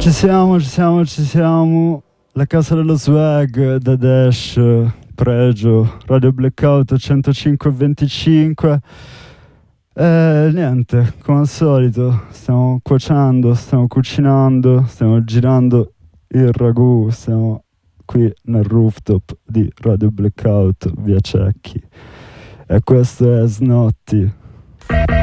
Ci siamo. La casa dello swag, da Dash, Pregio, Radio Blackout 105.25. Niente, come al solito, stiamo cuocendo, stiamo cucinando, stiamo girando il ragù, stiamo qui nel rooftop di Radio Blackout, via Cecchi. E questo è Snotti.